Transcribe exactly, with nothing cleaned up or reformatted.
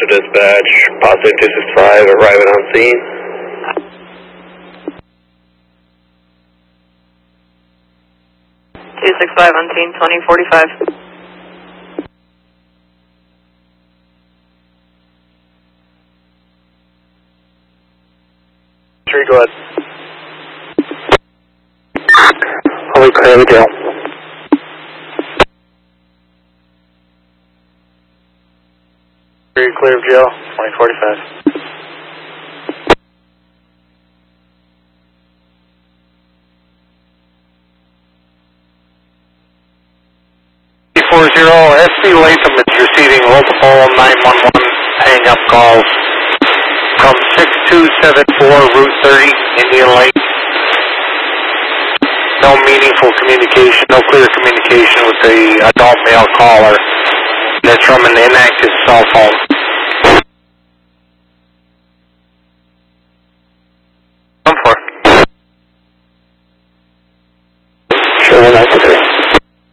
to dispatch, positive two six five, arriving on scene. two six five on scene, twenty forty-five. Three, go ahead. Holy clear the jail. Three, clear of jail, twenty forty-five. four zero, S C Latham is receiving multiple nine one one hang up calls from six two seven four Route thirty, Indian Lake. No meaningful communication, no clear communication with the adult male caller. That's from an inactive cell phone. One four. Sure, one nine three.